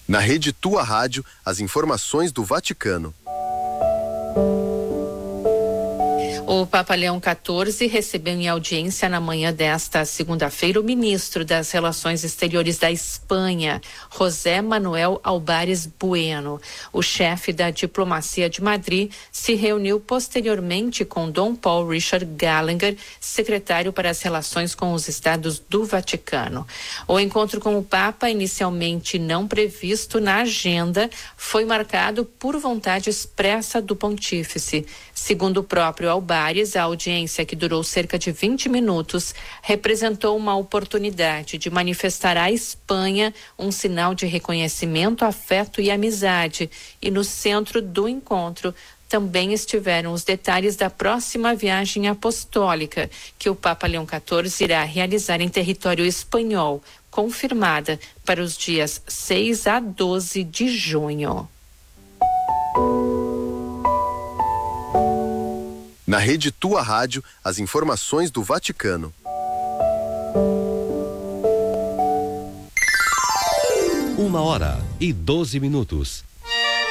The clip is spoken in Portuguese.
Na Rede Tua Rádio, as informações do Vaticano. O Papa Leão XIV recebeu em audiência na manhã desta segunda-feira o ministro das Relações Exteriores da Espanha, José Manuel Álvares Bueno. O chefe da diplomacia de Madrid se reuniu posteriormente com Dom Paul Richard Gallagher, secretário para as relações com os Estados do Vaticano. O encontro com o Papa, inicialmente não previsto na agenda, foi marcado por vontade expressa do pontífice. Segundo o próprio Álvares, a audiência, que durou cerca de 20 minutos, representou uma oportunidade de manifestar à Espanha um sinal de reconhecimento, afeto e amizade. E no centro do encontro também estiveram os detalhes da próxima viagem apostólica que o Papa Leão XIV irá realizar em território espanhol, confirmada para os dias 6 a 12 de junho. Na Rede Tua Rádio, as informações do Vaticano. Uma hora e 12 minutos.